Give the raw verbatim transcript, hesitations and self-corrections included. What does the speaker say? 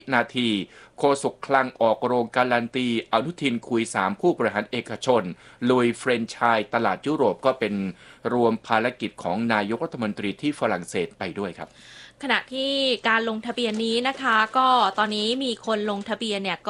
นาทีโฆษกคลังออกโรงการันตีอนุทินคุยสามผู้บริหารเอกชนลุยเฟรนไชส์ตลาดยุโรปก็เป็นรวมภารกิจของนายกรัฐมนตรีที่ฝรั่งเศสไปด้วยครับขณะที่การลงทะเบียนนี้นะคะก็ตอนนี้มีคนลงทะเบียนเนี่ย